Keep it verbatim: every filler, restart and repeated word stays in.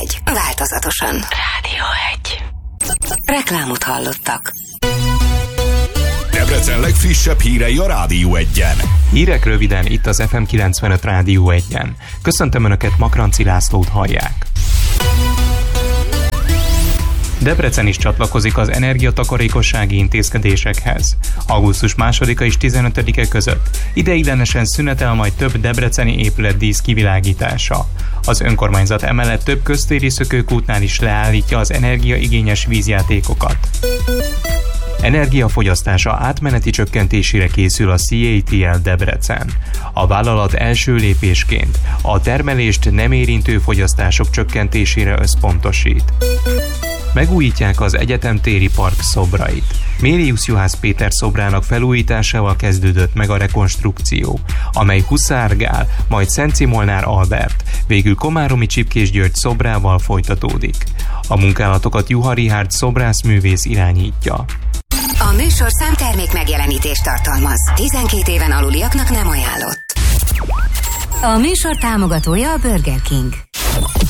egy. Változatosan. Rádió egy. Reklámot hallottak. Debrecen legfrissebb hírei a Rádió egyen. Hírek röviden itt az ef em kilencvenöt Rádió egyen. Köszöntöm Önöket, Makranci Lászlót hallják. Debrecen is csatlakozik az energiatakarékossági intézkedésekhez. augusztus másodika és tizenötödike között ideiglenesen szünetel majd több debreceni épület dísz kivilágítása. Az önkormányzat emellett több köztéri szökőkútnál is leállítja az energiaigényes vízjátékokat. Energiafogyasztása átmeneti csökkentésére készül a cé á té el Debrecen. A vállalat első lépésként a termelést nem érintő fogyasztások csökkentésére összpontosít. Megújítják az egyetemtéri park szobrait. Mérius Juhász Péter szobrának felújításával kezdődött meg a rekonstrukció, amely Huszár Gál, majd Szenci Molnár Albert, végül Komáromi Csipkés György szobrával folytatódik. A munkálatokat Juha Richárd szobrászművész irányítja. A műsorszám termék megjelenítést tartalmaz. tizenkét éven aluliaknak nem ajánlott. A műsor támogatója a Burger King.